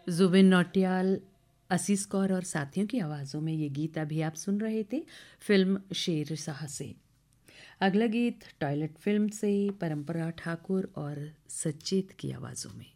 जुबिन नौटियाल, असीस कौर और साथियों की आवाज़ों में ये गीत अभी आप सुन रहे थे फिल्म शेरशाह से। अगला गीत टॉयलेट फिल्म से परंपरा ठाकुर और सचेत की आवाज़ों में।